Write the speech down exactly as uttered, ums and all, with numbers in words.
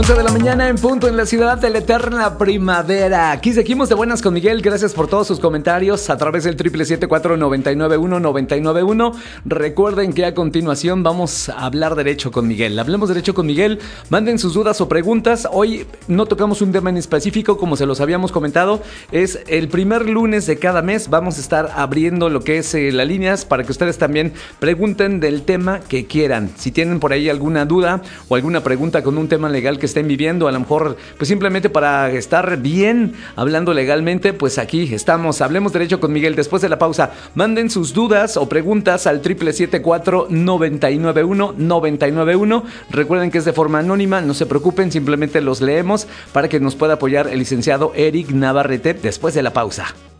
once de la mañana en punto en la ciudad de la eterna primavera. Aquí seguimos de buenas con Miguel. Gracias por todos sus comentarios a través del siete siete cuatro, nueve nueve uno, nueve nueve uno. Recuerden que a continuación vamos a hablar derecho con Miguel. Hablemos derecho con Miguel. Manden sus dudas o preguntas. Hoy no tocamos un tema en específico, como se los habíamos comentado. Es el primer lunes de cada mes. Vamos a estar abriendo lo que es eh, las líneas para que ustedes también pregunten del tema que quieran. Si tienen por ahí alguna duda o alguna pregunta con un tema legal que estén viviendo, a lo mejor pues simplemente para estar bien hablando legalmente, pues aquí estamos. Hablemos derecho con Miguel. Después de la pausa, manden sus dudas o preguntas al siete siete cuatro, nueve nueve uno, nueve nueve uno. Recuerden que es de forma anónima, no se preocupen, simplemente los leemos para que nos pueda apoyar el licenciado Eric Navarrete después de la pausa.